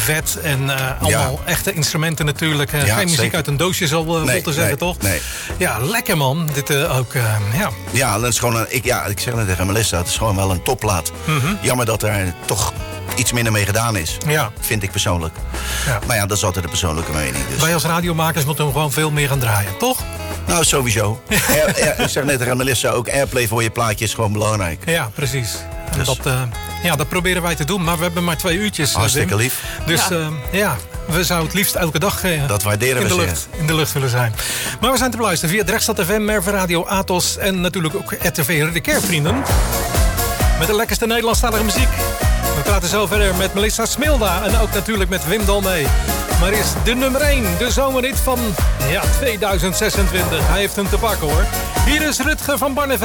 vet en allemaal echte instrumenten natuurlijk. Geen muziek zeker. uit een doosje zal vol te zeggen, toch? Nee. Ja, lekker man. Dit ook, ja. Ja, dat is gewoon ik zeg net tegen Melissa, het is gewoon wel een topplaat. Jammer dat er toch iets minder mee gedaan is. Ja. Vind ik persoonlijk. Ja. Maar ja, dat is altijd een persoonlijke mening. Dus. Wij als radiomakers moeten hem gewoon veel meer gaan draaien, toch? Nou, sowieso. Ik zeg net tegen Melissa, ook airplay voor je plaatje is gewoon belangrijk. Ja, precies. En Dus. dat proberen wij te doen. Maar we hebben maar 2 uurtjes. Hartstikke Wim. lief. Dus we zouden het liefst elke dag Dat waarderen we in de lucht willen zijn. Maar we zijn te beluisteren via Drechtstad FM, Merve Radio, Atos en natuurlijk ook RTV De Kerkvrienden. Met de lekkerste Nederlandstalige muziek. We praten zo verder met Melissa Smilda en ook natuurlijk met Wim Dalmee. Maar eerst de nummer 1, de zomerhit van 2026. Hij heeft hem te pakken hoor. Hier is Rutger van Barneveld.